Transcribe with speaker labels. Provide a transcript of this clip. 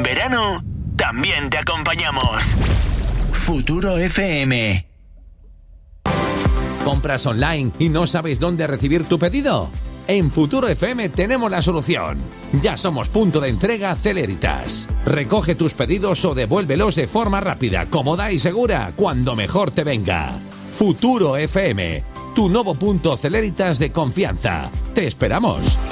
Speaker 1: En verano, también te acompañamos. Futuro FM.
Speaker 2: ¿Compras online y no sabes dónde recibir tu pedido? En Futuro FM tenemos la solución. Ya somos punto de entrega Celeritas. Recoge tus pedidos o devuélvelos de forma rápida, cómoda y segura, cuando mejor te venga. Futuro FM, tu nuevo punto Celeritas de confianza. ¡Te esperamos!